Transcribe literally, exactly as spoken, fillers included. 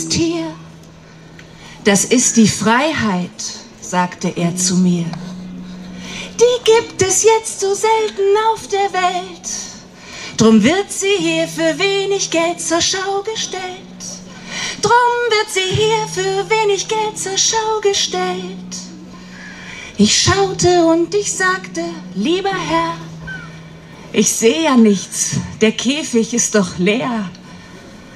schönes Tier. Das ist die Freiheit, sagte er zu mir. Die gibt es jetzt so selten auf der Welt. Drum wird sie hier für wenig Geld zur Schau gestellt. Drum wird sie hier für wenig Geld zur Schau gestellt. Ich schaute und ich sagte, lieber Herr, ich sehe ja nichts, der Käfig ist doch leer.